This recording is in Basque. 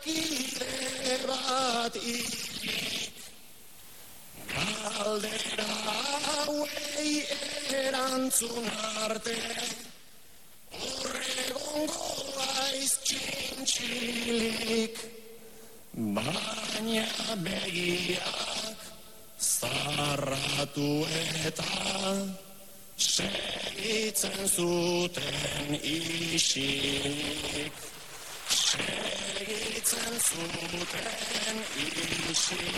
kide bat hilik. Galdera hauei erantzun arte, horregongo aiz txintxilik. Baina begiak zarratu eta segitzen zuten isilik. Segitzen zuten isilik.